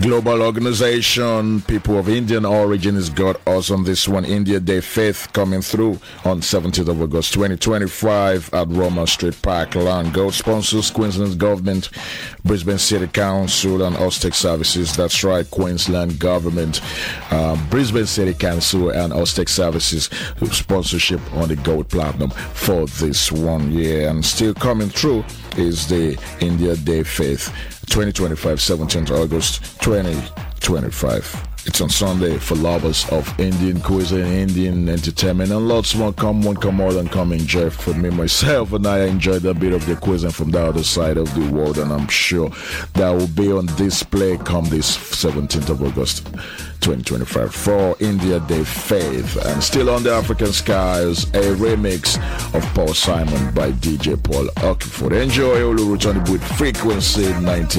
global organization, people of Indian origin, has got us on this one. India Day Faith coming through on 17th of August 2025 at Roma Street Park, Land. Gold sponsors Queensland Government, Brisbane City Council, and Austek Services. That's right, Queensland Government, Brisbane City Council, and Austek Services sponsorship on the Gold Platinum for this 1 year. And still coming through is the India Day Faith 2025, 17th August 2025. It's on Sunday for lovers of Indian cuisine, Indian entertainment, and lots more. Come more than come enjoy. For me, myself, and I enjoyed a bit of the cuisine from the other side of the world, and I'm sure that will be on display come this 17th of August 2025 for India Day Faith. And still on the African skies, a remix of Paul Simon by DJ Paul Oakford. Enjoy Olu returning with Frequency 19.